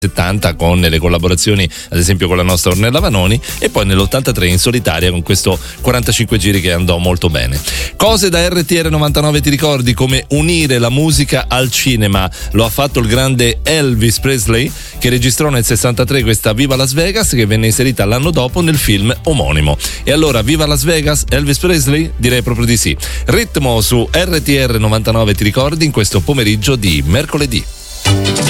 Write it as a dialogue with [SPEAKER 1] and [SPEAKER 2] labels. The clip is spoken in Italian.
[SPEAKER 1] 70 con le collaborazioni ad esempio con la nostra Ornella Vanoni, e poi nell'83 in solitaria con questo 45 giri che andò molto bene. Cose da RTR 99 ti ricordi, come unire la musica al cinema. Lo ha fatto il grande Elvis Presley, che registrò nel 63 questa Viva Las Vegas, che venne inserita l'anno dopo nel film omonimo. E allora Viva Las Vegas, Elvis Presley? Direi proprio di sì. Ritmo su RTR 99 ti ricordi in questo pomeriggio di mercoledì.